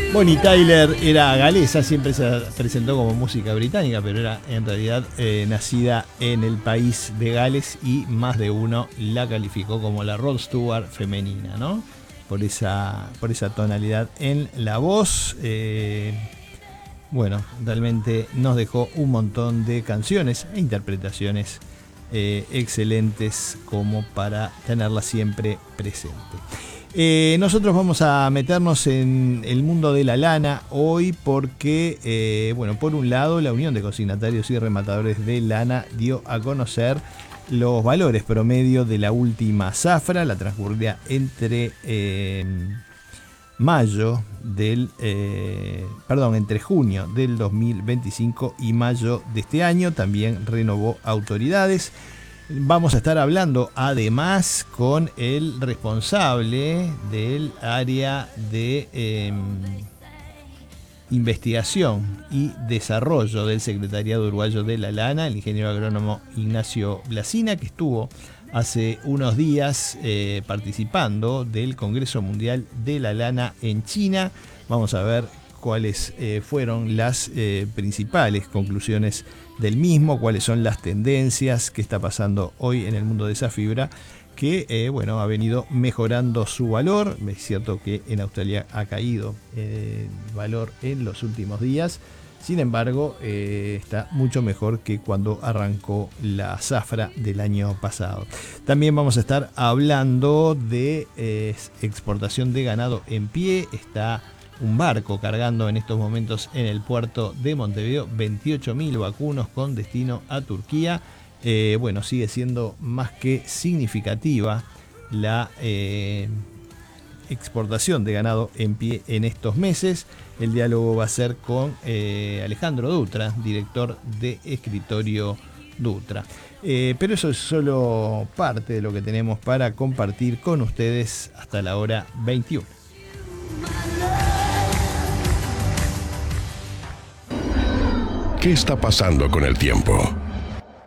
Bonnie Tyler era galesa, siempre se presentó como música británica, pero era en realidad nacida en el país de Gales y más de uno la calificó como la Rod Stewart femenina, ¿no? Por esa tonalidad en la voz. Bueno, realmente nos dejó un montón de canciones e interpretaciones excelentes como para tenerla siempre presente. Nosotros vamos a meternos en el mundo de la lana hoy porque, bueno, por un lado, la Unión de Consignatarios y Rematadores de Lana dio a conocer los valores promedio de la última zafra, la transcurrida entre entre junio del 2025 y mayo de este año. También renovó autoridades. Vamos a estar hablando además con el responsable del área de investigación y desarrollo del Secretariado Uruguayo de la Lana, el ingeniero agrónomo Ignacio Blasina, que estuvo hace unos días participando del Congreso Mundial de la Lana en China. Vamos a ver cuáles fueron las principales conclusiones del mismo, cuáles son las tendencias que está pasando hoy en el mundo de esa fibra, que bueno, ha venido mejorando su valor. Es cierto que en Australia ha caído el valor en los últimos días, sin embargo está mucho mejor que cuando arrancó la zafra del año pasado. También vamos a estar hablando de exportación de ganado en pie. Está un barco cargando en estos momentos en el puerto de Montevideo 28.000 vacunos con destino a Turquía. Bueno, sigue siendo más que significativa la exportación de ganado en pie en estos meses. El diálogo va a ser con Alejandro Dutra, director de Escritorio Dutra. Pero eso es solo parte de lo que tenemos para compartir con ustedes hasta la hora 21. ¿Qué está pasando con el tiempo?